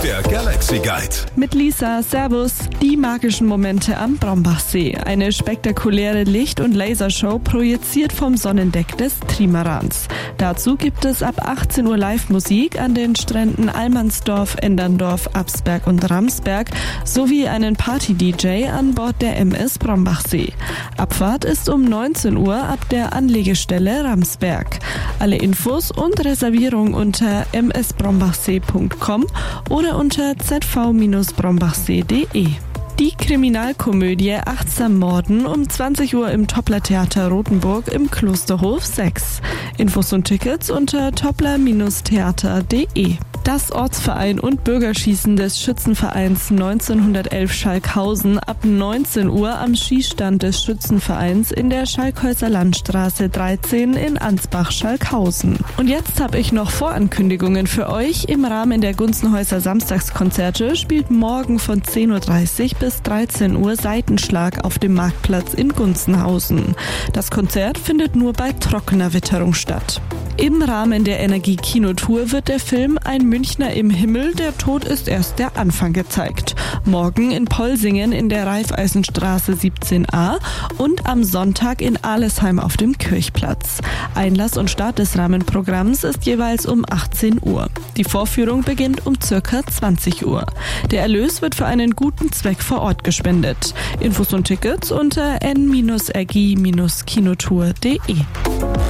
Der Galaxy Guide. Mit Lisa, Servus. Die magischen Momente am Brombachsee. Eine spektakuläre Licht- und Lasershow projiziert vom Sonnendeck des Trimarans. Dazu gibt es ab 18 Uhr Live-Musik an den Stränden Allmannsdorf, Enderndorf, Absberg und Ramsberg sowie einen Party-DJ an Bord der MS Brombachsee. Abfahrt ist um 19 Uhr ab der Anlegestelle Ramsberg. Alle Infos und Reservierung unter msbrombachsee.com oder unter zv-brombachsee.de. Die Kriminalkomödie Achtsam Morden um 20 Uhr im Toppler-Theater Rothenburg im Klosterhof 6. Infos und Tickets unter toppler-theater.de. Das Ortsverein und Bürgerschießen des Schützenvereins 1911 Schalkhausen ab 19 Uhr am Schießstand des Schützenvereins in der Schalkhäuser Landstraße 13 in Ansbach-Schalkhausen. Und jetzt habe ich noch Vorankündigungen für euch. Im Rahmen der Gunzenhäuser Samstagskonzerte spielt morgen von 10.30 Uhr bis 13 Uhr Seitenschlag auf dem Marktplatz in Gunzenhausen. Das Konzert findet nur bei trockener Witterung statt. Im Rahmen der Energie-Kinotour wird der Film Ein Münchner im Himmel, der Tod ist erst der Anfang gezeigt. Morgen in Polsingen in der Raiffeisenstraße 17a und am Sonntag in Alesheim auf dem Kirchplatz. Einlass und Start des Rahmenprogramms ist jeweils um 18 Uhr. Die Vorführung beginnt um ca. 20 Uhr. Der Erlös wird für einen guten Zweck vor Ort gespendet. Infos und Tickets unter n-rg-kinotour.de.